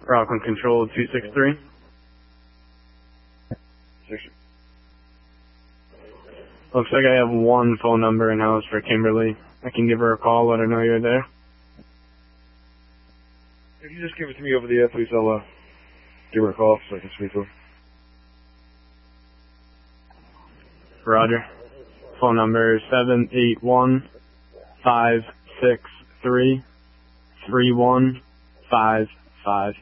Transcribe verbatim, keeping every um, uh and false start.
Rockland Control two six three. Looks like I have one phone number in house for Kimberly. I can give her a call, let her know you're there. If you just give it to me over the air, please, I'll uh, give her a call so I can speak to her. Roger. Phone number is seven eight one, five six three, three one five five.